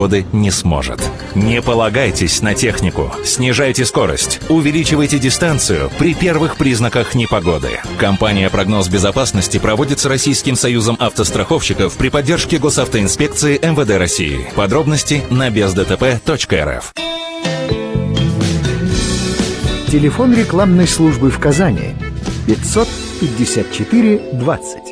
не сможет. Не полагайтесь на технику. Снижайте скорость. Увеличивайте дистанцию при первых признаках непогоды. Компания «Прогноз безопасности» проводит с Российским союзом автостраховщиков при поддержке Госавтоинспекции МВД России. Подробности на бездтп.рф. Телефон рекламной службы в Казани 554 20.